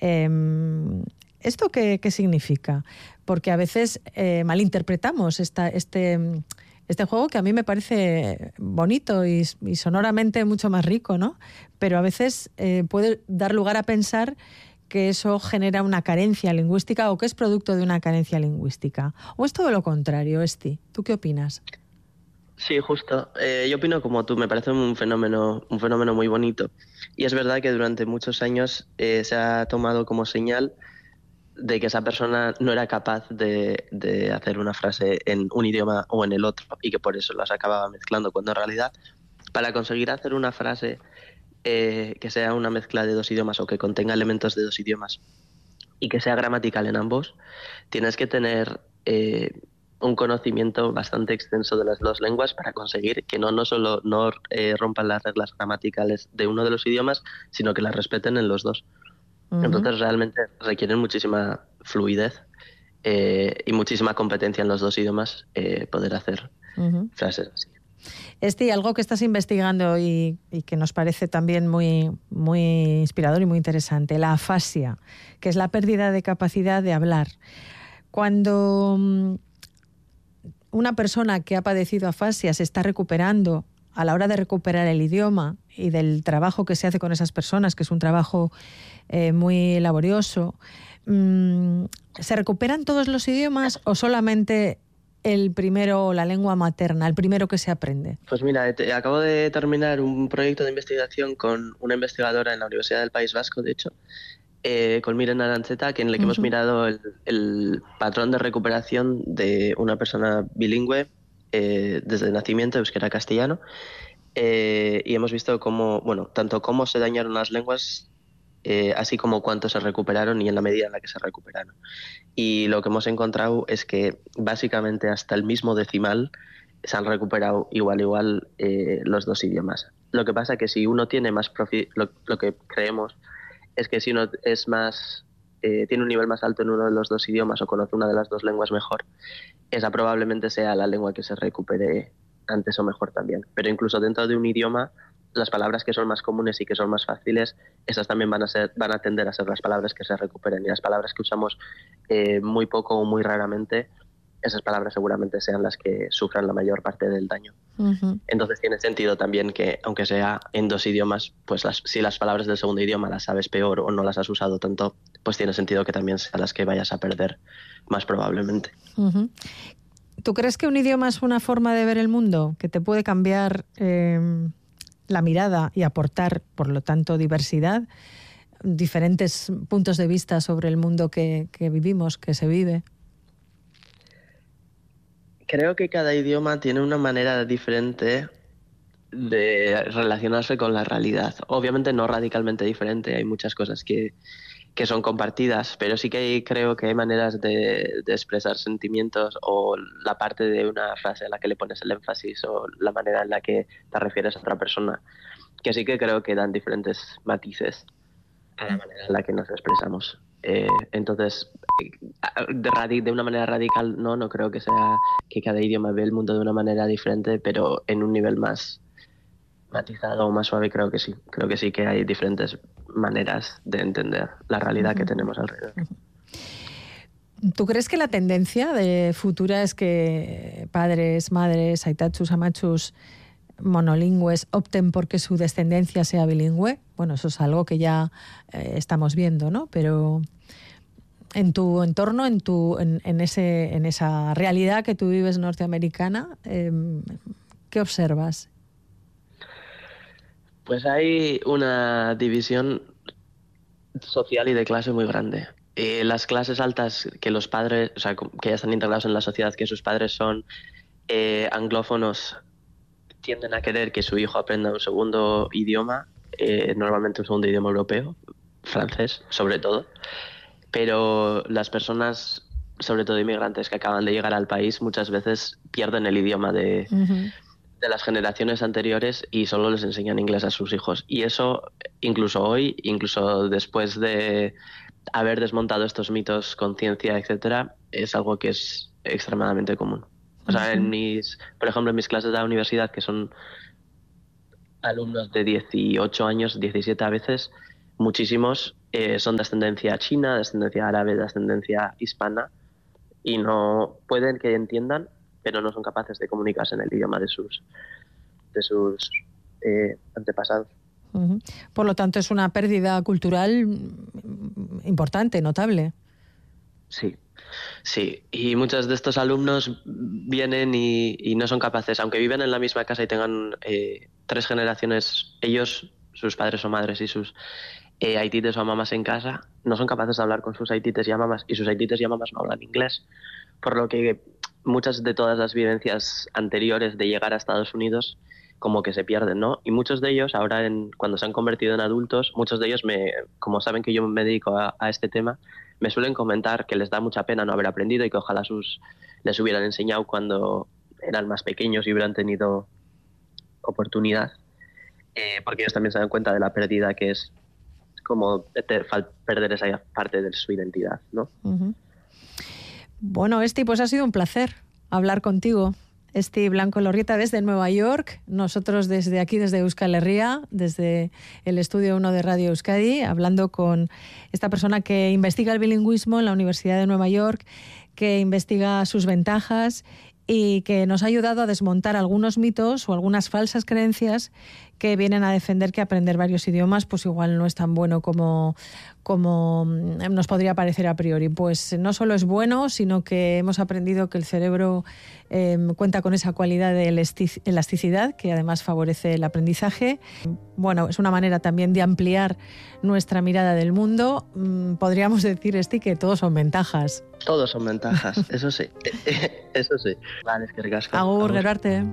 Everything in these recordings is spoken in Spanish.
¿Esto qué significa? Porque a veces malinterpretamos este juego, que a mí me parece bonito y sonoramente mucho más rico, ¿no? Pero a veces puede dar lugar a pensar que eso genera una carencia lingüística o que es producto de una carencia lingüística. ¿O es todo lo contrario, Esti? ¿Tú qué opinas? Sí, justo. Yo opino como tú, me parece un fenómeno muy bonito. Y es verdad que durante muchos años se ha tomado como señal de que esa persona no era capaz de hacer una frase en un idioma o en el otro y que por eso las acababa mezclando, cuando en realidad para conseguir hacer una frase que sea una mezcla de dos idiomas o que contenga elementos de dos idiomas y que sea gramatical en ambos, tienes que tener un conocimiento bastante extenso de las dos lenguas para conseguir que no solo no rompan las reglas gramaticales de uno de los idiomas, sino que las respeten en los dos. Uh-huh. Entonces realmente requieren muchísima fluidez y muchísima competencia en los dos idiomas poder hacer frases así. Algo que estás investigando y que nos parece también muy, muy inspirador y muy interesante, la afasia, que es la pérdida de capacidad de hablar. Cuando una persona que ha padecido afasia se está recuperando, a la hora de recuperar el idioma y del trabajo que se hace con esas personas, que es un trabajo muy laborioso, ¿se recuperan todos los idiomas o solamente el primero, la lengua materna, el primero que se aprende? Pues mira, acabo de terminar un proyecto de investigación con una investigadora en la Universidad del País Vasco, de hecho, con Miren Aranzeta, en el que hemos mirado el patrón de recuperación de una persona bilingüe desde el nacimiento, euskera-castellano, y hemos visto tanto cómo se dañaron las lenguas, así como cuánto se recuperaron y en la medida en la que se recuperaron. Y lo que hemos encontrado es que básicamente hasta el mismo decimal se han recuperado igual los dos idiomas. Lo que pasa es que si uno tiene más lo que creemos es que si uno es más tiene un nivel más alto en uno de los dos idiomas o conoce una de las dos lenguas mejor, esa probablemente sea la lengua que se recupere antes o mejor también. Pero incluso dentro de un idioma, las palabras que son más comunes y que son más fáciles, esas también van a tender a ser las palabras que se recuperen. Y las palabras que usamos muy poco o muy raramente, esas palabras seguramente sean las que sufran la mayor parte del daño. Entonces tiene sentido también que, aunque sea en dos idiomas, pues si las palabras del segundo idioma las sabes peor o no las has usado tanto, pues tiene sentido que también sean las que vayas a perder más probablemente. ¿Tú crees que un idioma es una forma de ver el mundo que te puede cambiar la mirada y aportar, por lo tanto, diversidad, diferentes puntos de vista sobre el mundo que vivimos, que se vive? Creo que cada idioma tiene una manera diferente de relacionarse con la realidad. Obviamente no radicalmente diferente, hay muchas cosas que son compartidas, pero sí que creo que hay maneras de expresar sentimientos o la parte de una frase en la que le pones el énfasis o la manera en la que te refieres a otra persona, que sí que creo que dan diferentes matices a la manera en la que nos expresamos. Entonces, de una manera radical no creo que sea que cada idioma ve el mundo de una manera diferente, pero en un nivel más matizado o más suave creo que sí que hay diferentes maneras de entender la realidad que tenemos alrededor. ¿Tú crees que la tendencia de futura es que padres, madres, aitatxus, amatxus monolingües opten porque su descendencia sea bilingüe? Bueno, eso es algo que ya estamos viendo, ¿no? Pero en tu entorno, en esa realidad que tú vives norteamericana, ¿qué observas? Pues hay una división social y de clase muy grande. Las clases altas, que los padres, o sea, que ya están integrados en la sociedad, que sus padres son anglófonos, tienden a querer que su hijo aprenda un segundo idioma, normalmente un segundo idioma europeo, francés sobre todo, pero las personas, sobre todo inmigrantes que acaban de llegar al país, muchas veces pierden el idioma de las generaciones anteriores y solo les enseñan inglés a sus hijos. Y eso, incluso hoy, incluso después de haber desmontado estos mitos con ciencia, etcétera, es algo que es extremadamente común. O sea, por ejemplo, en mis clases de la universidad, que son alumnos de 18 años, 17 a veces, muchísimos son de ascendencia china, de ascendencia árabe, de ascendencia hispana, y no pueden que entiendan, pero no son capaces de comunicarse en el idioma de sus antepasados. Uh-huh. Por lo tanto, es una pérdida cultural importante, notable. Sí, y muchos de estos alumnos vienen y no son capaces, aunque viven en la misma casa y tengan 3 generaciones, ellos, sus padres o madres y sus aitites o mamás en casa, no son capaces de hablar con sus aitites y mamás, y sus aitites y mamás no hablan inglés, por lo que muchas de todas las vivencias anteriores de llegar a Estados Unidos como que se pierden, ¿no? Y muchos de ellos, ahora cuando se han convertido en adultos, muchos de ellos, como saben que yo me dedico a este tema, me suelen comentar que les da mucha pena no haber aprendido y que ojalá les hubieran enseñado cuando eran más pequeños y hubieran tenido oportunidad, porque ellos también se dan cuenta de la pérdida que es como perder esa parte de su identidad, ¿no? Uh-huh. Bueno, Esti, pues ha sido un placer hablar contigo. Esti Blanco Lorrieta desde Nueva York, nosotros desde aquí, desde Euskal Herria, desde el Estudio 1 de Radio Euskadi, hablando con esta persona que investiga el bilingüismo en la Universidad de Nueva York, que investiga sus ventajas y que nos ha ayudado a desmontar algunos mitos o algunas falsas creencias que vienen a defender que aprender varios idiomas pues igual no es tan bueno como nos podría parecer a priori. Pues no solo es bueno, sino que hemos aprendido que el cerebro cuenta con esa cualidad de elasticidad que además favorece el aprendizaje. Bueno, es una manera también de ampliar nuestra mirada del mundo. Podríamos decir, Esti, que todos son ventajas. Todos son ventajas, eso sí. Eso sí. Vale, es que ricasco. Agur, gero arte.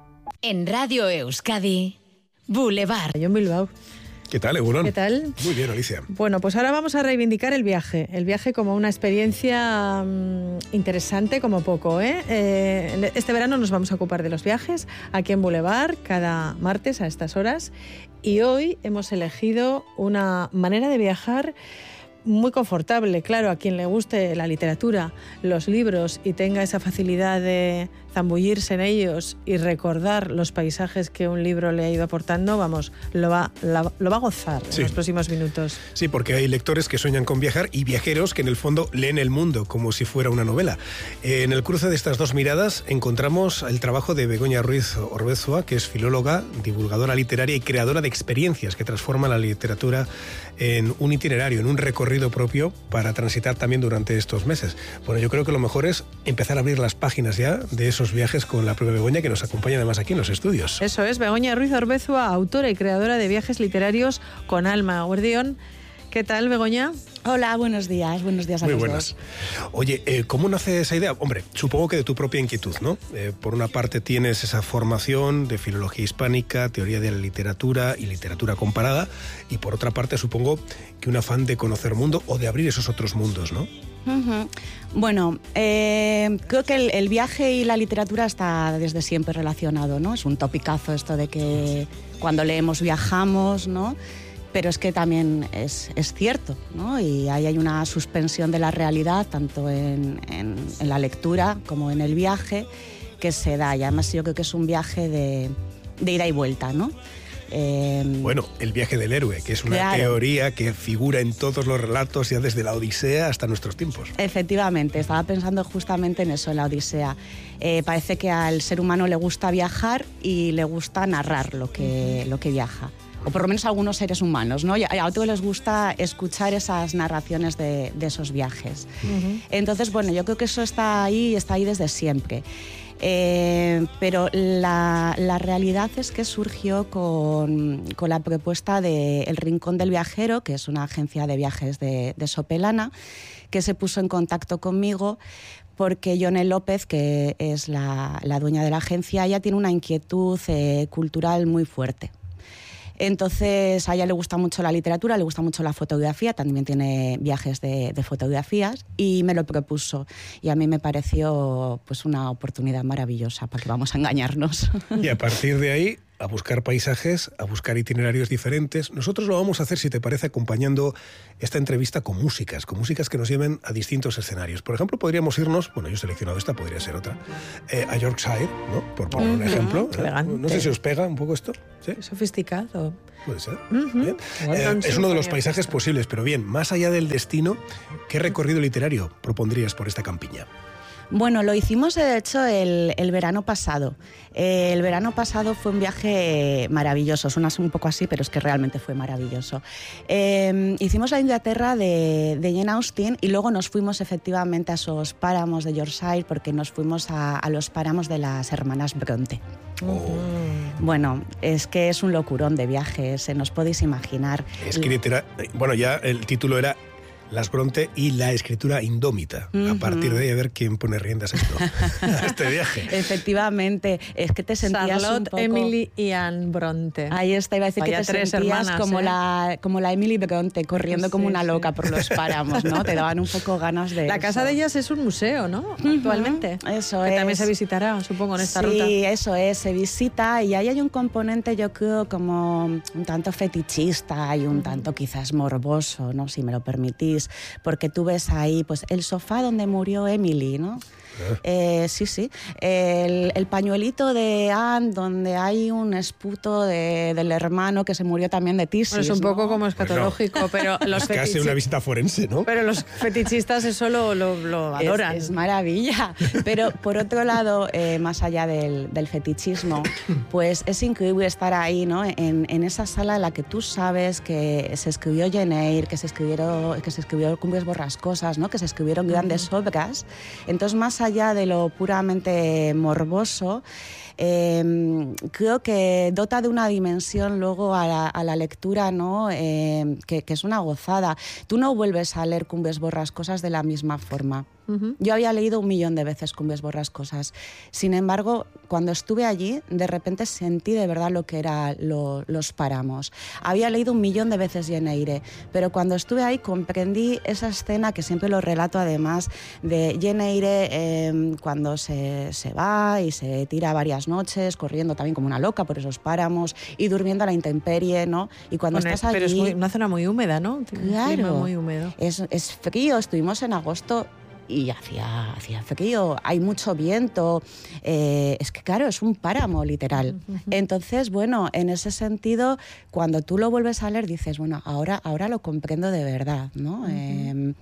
En Radio Euskadi, Boulevard. Jon Bilbao. ¿Qué tal, Egunon? ¿Qué tal? Muy bien, Alicia. Bueno, pues ahora vamos a reivindicar el viaje como una experiencia interesante como poco, ¿eh? Este verano nos vamos a ocupar de los viajes aquí en Boulevard, cada martes a estas horas, y hoy hemos elegido una manera de viajar muy confortable, claro, a quien le guste la literatura, los libros y tenga esa facilidad de zambullirse en ellos y recordar los paisajes que un libro le ha ido aportando, vamos, lo va a gozar en los próximos minutos. Sí, porque hay lectores que sueñan con viajar y viajeros que en el fondo leen el mundo como si fuera una novela. En el cruce de estas dos miradas encontramos el trabajo de Begoña Ruiz Orbezua, que es filóloga, divulgadora literaria y creadora de experiencias que transforman la literatura en un itinerario, en un recorrido propio para transitar también durante estos meses. Bueno, yo creo que lo mejor es empezar a abrir las páginas ya de esos viajes con la propia Begoña, que nos acompaña además aquí en los estudios. Eso es, Begoña Ruiz Orbezua, autora y creadora de viajes literarios con alma. Guardión, ¿qué tal, Begoña? Hola, buenos días a Muy los dos. Muy buenas. Oye, ¿cómo nace esa idea? Hombre, supongo que de tu propia inquietud, ¿no? Por una parte tienes esa formación de filología hispánica, teoría de la literatura y literatura comparada, y por otra parte supongo que un afán de conocer mundo o de abrir esos otros mundos, ¿no? Uh-huh. Bueno, creo que el viaje y la literatura está desde siempre relacionado, ¿no? Es un topicazo esto de que cuando leemos viajamos, ¿no? Pero es que también es cierto, ¿no? Y ahí hay una suspensión de la realidad, tanto en la lectura como en el viaje, que se da. Y además yo creo que es un viaje de ida y vuelta, ¿no? Bueno, el viaje del héroe, que es una teoría que figura en todos los relatos, ya desde la Odisea hasta nuestros tiempos. Efectivamente, estaba pensando justamente en eso, en la Odisea. Parece que al ser humano le gusta viajar y le gusta narrar lo que viaja. O por lo menos a algunos seres humanos, ¿no? Y a otros les gusta escuchar esas narraciones de esos viajes. Uh-huh. Entonces, bueno, yo creo que eso está ahí desde siempre. Pero la realidad es que surgió con la propuesta de El Rincón del Viajero, que es una agencia de viajes de Sopelana, que se puso en contacto conmigo porque Yone López, que es la dueña de la agencia, ella tiene una inquietud cultural muy fuerte. Entonces, a ella le gusta mucho la literatura, le gusta mucho la fotografía, también tiene viajes de fotografías y me lo propuso. Y a mí me pareció pues una oportunidad maravillosa, para que vamos a engañarnos. Y a partir de ahí a buscar paisajes, a buscar itinerarios diferentes. Nosotros lo vamos a hacer, si te parece, acompañando esta entrevista con músicas que nos lleven a distintos escenarios. Por ejemplo, podríamos irnos, bueno, yo he seleccionado esta, podría ser otra, a Yorkshire, ¿no? Por poner un ejemplo. No sé si os pega un poco esto. ¿Sí? Sofisticado. Puede ser. Bien. Es uno de los paisajes posibles, pero bien, más allá del destino, ¿qué recorrido literario propondrías por esta campiña? Bueno, lo hicimos de hecho el verano pasado. El verano pasado fue un viaje maravilloso, suena un poco así, pero es que realmente fue maravilloso. Hicimos la Inglaterra de Jane Austen y luego nos fuimos efectivamente a esos páramos de Yorkshire porque nos fuimos a los páramos de las hermanas Bronte. Bueno, es que es un locurón de viaje, se nos podéis imaginar. Bueno, ya el título era Las Bronte y la escritura indómita. A partir de ahí, a ver quién pone riendas a este viaje. Efectivamente, es que te sentías Charlotte, un poco... Emily y Anne Bronte. Ahí está, iba a decir Vaya, que te tres sentías hermanas, como la Emily Bronte, corriendo como una loca por los páramos, ¿no? Te daban un poco ganas de La casa de ellas es un museo, ¿no? Actualmente. Eso que es. también se visitará, supongo, en esta ruta. Sí, eso es, se visita y ahí hay un componente, yo creo, como un tanto fetichista y un tanto quizás morboso, ¿no? Si me lo permitís, porque tú ves ahí pues el sofá donde murió Emily, ¿no? Sí. El pañuelito de Anne, donde hay un esputo del hermano que se murió también de tisis. Bueno, es un poco ¿no? como escatológico, pero los es casi una visita forense, ¿no? Pero los fetichistas eso lo adoran. Es maravilla. Pero por otro lado, más allá del fetichismo, pues es increíble estar ahí, ¿no? En esa sala en la que tú sabes que se escribió Jane Eyre, que se escribió Cumbres Borrascosas, ¿no? Que se escribieron grandes obras. Entonces, más allá de lo puramente morboso, creo que dota de una dimensión luego a la lectura, ¿no? Que es una gozada. Tú no vuelves a leer Cumbres Borrascosas de la misma forma. Yo había leído 1.000.000 de veces Cumbres Borrascosas. Sin embargo, cuando estuve allí, de repente sentí de verdad lo que eran los páramos. Había leído 1.000.000 de veces Jane Eyre, pero cuando estuve ahí comprendí esa escena que siempre lo relato además de Jane Eyre cuando se va y se tira varias noches corriendo también como una loca por esos páramos y durmiendo a la intemperie, ¿no? Y cuando estás allí... Pero es una zona muy húmeda, ¿no? Claro, un clima muy húmedo. Es frío, estuvimos en agosto y hacía frío, hay mucho viento, es que claro, es un páramo literal. Entonces, bueno, en ese sentido, cuando tú lo vuelves a leer, dices, bueno, ahora lo comprendo de verdad, ¿no? El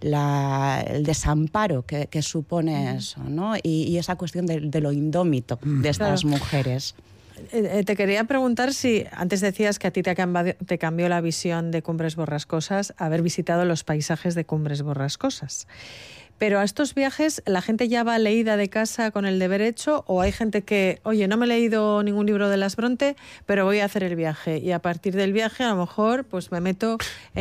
desamparo que supone eso, ¿no? Y esa cuestión de lo indómito de estas mujeres. Te quería preguntar si antes decías que a ti te cambió la visión de Cumbres Borrascosas haber visitado los paisajes de Cumbres Borrascosas. Pero a estos viajes, ¿la gente ya va leída de casa con el deber hecho o hay gente que, oye, no me he leído ningún libro de Las Bronte, pero voy a hacer el viaje y a partir del viaje a lo mejor pues me meto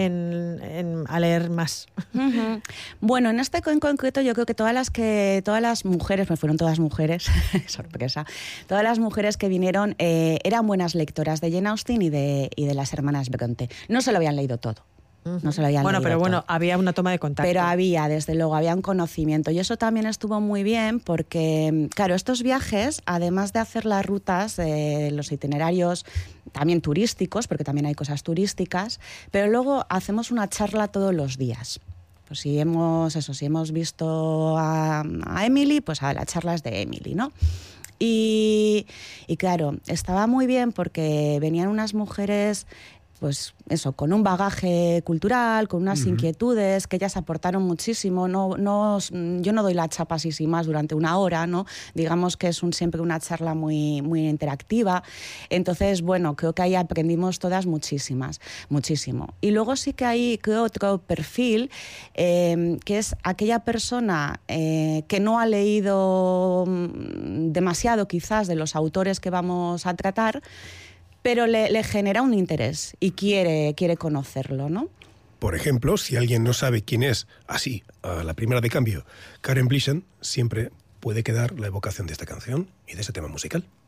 a leer más? Bueno, en este en concreto yo creo que todas las mujeres, me fueron todas mujeres, sorpresa, todas las mujeres que vinieron eran buenas lectoras de Jane Austen y de las hermanas Bronte. No se lo habían leído todo. No se lo habían leído todo. Había una toma de contacto. Pero desde luego, había un conocimiento. Y eso también estuvo muy bien porque, claro, estos viajes, además de hacer las rutas, los itinerarios también turísticos, porque también hay cosas turísticas, pero luego hacemos una charla todos los días. Pues si hemos visto a Emily, pues a las charlas de Emily, ¿no? Y claro, estaba muy bien porque venían unas mujeres... pues eso, con un bagaje cultural, con unas inquietudes que ellas aportaron muchísimo. Yo no doy la chapa así sin más durante una hora, ¿no? Digamos que es siempre una charla muy, muy interactiva. Entonces, bueno, creo que ahí aprendimos todas muchísimo. Y luego sí que hay, creo, otro perfil, que es aquella persona que no ha leído demasiado quizás de los autores que vamos a tratar, pero le genera un interés y quiere conocerlo, ¿no? Por ejemplo, si alguien no sabe quién es, así, a la primera de cambio, Karen Blixen, siempre puede quedar la evocación de esta canción y de ese tema musical.